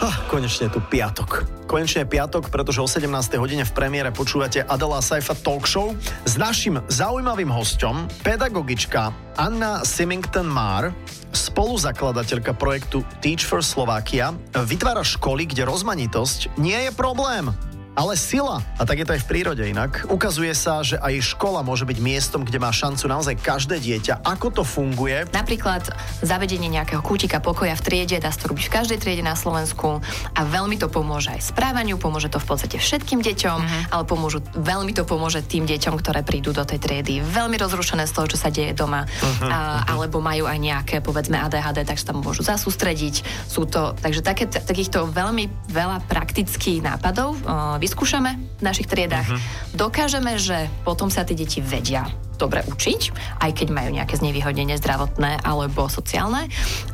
Konečne tu piatok. Konečne je piatok, pretože o 17. hodine v premiére počúvate Adela a Saifa Talk Show s našim zaujímavým hosťom, pedagogička Anna Symington-Máhr, spoluzakladateľka projektu Teach for Slovakia, vytvára školy, kde rozmanitosť nie je problém, ale sila. A tak je to aj v prírode inak. Ukazuje sa, že aj škola môže byť miestom, kde má šancu naozaj každé dieťa. Ako to funguje? Napríklad zavedenie nejakého kútika pokoja v triede, dá sa to robiť v každej triede na Slovensku a veľmi to pomôže aj správaniu, pomôže to v podstate všetkým deťom, ale veľmi to pomôže tým deťom, ktoré prídu do tej triedy veľmi rozrušené z toho, čo sa deje doma, alebo majú aj nejaké, povedzme, ADHD, tak sa tam môžu zasústrediť. Takže takýchto veľmi veľa praktických nápadov vyskúšame v našich triedách. Dokážeme, že potom sa tie deti vedia dobre učiť, aj keď majú nejaké znevýhodnenie zdravotné alebo sociálne.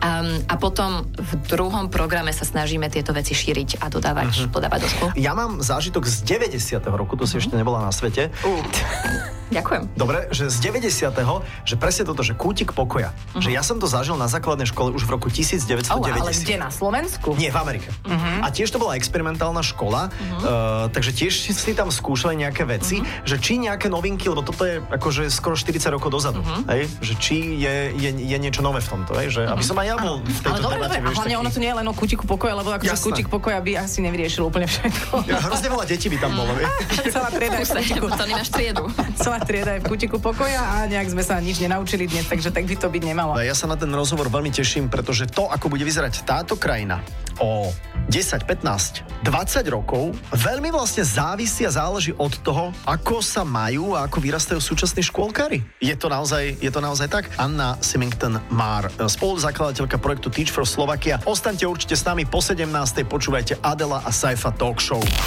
A potom v druhom programe sa snažíme tieto veci šíriť a podávať do škôl. Ja mám zážitok z 90. roku, to si ešte nebola na svete. Ďakujem. Dobre, že z 90. že presne toto, že kútik pokoja. Že ja som to zažil na základnej škole už v roku 1990. Ale kde, na Slovensku? Nie, v Amerike. A tiež to bola experimentálna škola, takže tiež si tam skúšali nejaké veci, že či nejaké novinky, lebo toto je akože skoro 40 rokov dozadu, hej? Že či je niečo nové v tomto, hej? Že aby som aj ja bol v tejto debate. Ale hlavne ono to nie je len o kútiku pokoja, lebo akože kútik pokoja by asi nevyriešil úplne všetko. Hrozne veľa detí by tam bolo, Celá trieda je v kútiku. To nemáš triedu. Celá trieda je v kútiku pokoja a nejak sme sa nič nenaučili dnes, takže tak by to byť nemalo. Ja sa na ten rozhovor veľmi teším, pretože to, ako bude vyzerať táto krajina o 10, 15, 20 rokov, veľmi vlastne závisí a záleží od toho, ako sa majú a ako vyrastajú súčasní škôlkári. Je to naozaj tak? Anna Symington-Máhr, spoluzakladateľka projektu Teach for Slovakia. Ostaňte určite s nami po 17. Počúvajte Adela a Saifa Talk Show.